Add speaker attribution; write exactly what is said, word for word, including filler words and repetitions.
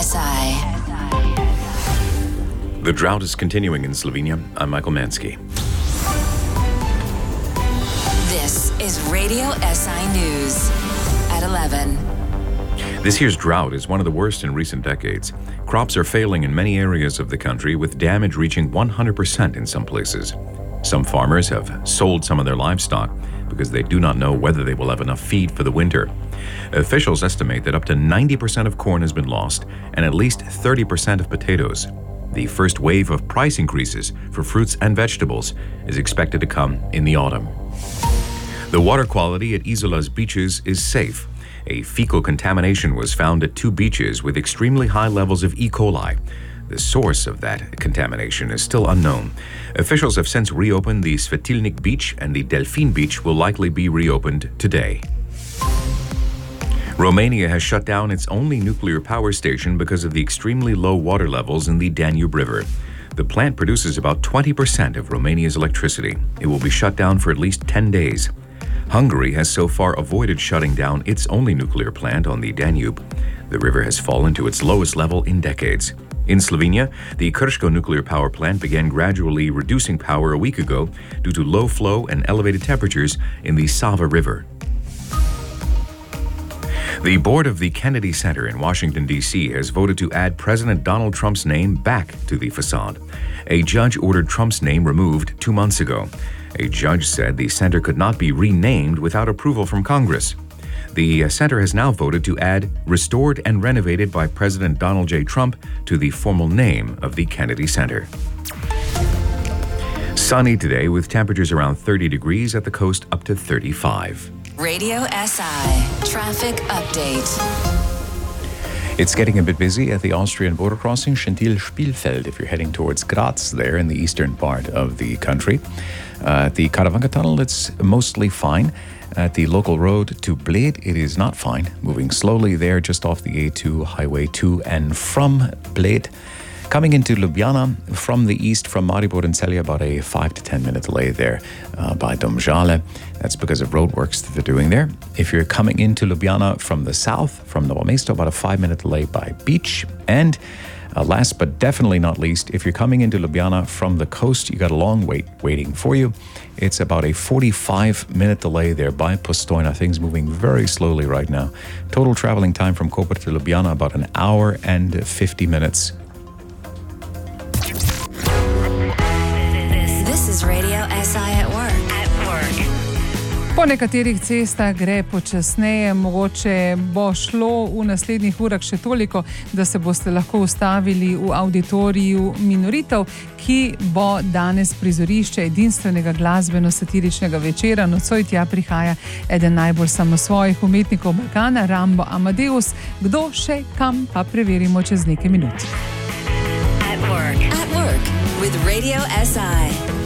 Speaker 1: S I.
Speaker 2: The drought is continuing in Slovenia. I'm Michael Mansky.
Speaker 1: This is Radio S I News at eleven.
Speaker 2: This year's drought is one of the worst in recent decades. Crops are failing in many areas of the country, with damage reaching one hundred percent in some places. Some farmers have sold some of their livestock because they do not know whether they will have enough feed for the winter. Officials estimate that up to ninety percent of corn has been lost and at least thirty percent of potatoes. The first wave of price increases for fruits and vegetables is expected to come in the autumn. The water quality at Izola's beaches is safe. A fecal contamination was found at two beaches with extremely high levels of E. coli. The source of that contamination is still unknown. Officials have since reopened the Svetilnik Beach, and the Delfin Beach will likely be reopened today. Romania has shut down its only nuclear power station because of the extremely low water levels in the Danube River. The plant produces about twenty percent of Romania's electricity. It will be shut down for at least ten days. Hungary has so far avoided shutting down its only nuclear plant on the Danube. The river has fallen to its lowest level in decades. In Slovenia, the Krško nuclear power plant began gradually reducing power a week ago due to low flow and elevated temperatures in the Sava River. The board of the Kennedy Center in Washington, D C has voted to add President Donald Trump's name back to the facade. A judge ordered Trump's name removed two months ago. A judge said the center could not be renamed without approval from Congress. The center has now voted to add "restored and renovated by President Donald J. Trump" to the formal name of the Kennedy Center. Sunny today with temperatures around thirty degrees, at the coast up to thirty-five.
Speaker 1: Radio S I traffic update.
Speaker 3: It's getting a bit busy at the Austrian border crossing, Schentil-Spielfeld, if you're heading towards Graz there in the eastern part of the country. Uh, the Karawanka Tunnel, it's mostly fine. At the local road to Bled, it is not fine. Moving slowly there just off the A two, Highway two, and from Bled. Coming into Ljubljana from the east, from Maribor and Celje, about a five to ten minute delay there uh, by Domžale. That's because of roadworks that they're doing there. If you're coming into Ljubljana from the south, from Novo Mesto, about a five minute delay by Beach. And uh, last but definitely not least, if you're coming into Ljubljana from the coast, you got a long wait waiting for you. It's about a forty-five minute delay there by Postojna. Things moving very slowly right now. Total traveling time from Koper to Ljubljana about an hour and fifty minutes.
Speaker 1: This is Radio S I at work. At work.
Speaker 4: Po nekaterih cestah gre počasneje, mogoče bo šlo v naslednjih urah še toliko, da se boste lahko ustavili v auditoriju Minoritev, ki bo danes prizorišče edinstvenega glasbeno-satiričnega večera. Nocoj tja prihaja eden najbolj samosvojih umetnikov Balkana, Rambo Amadeus. Kdo še kam, pa preverimo čez nekaj minut.
Speaker 1: At work. At work with Radio S I.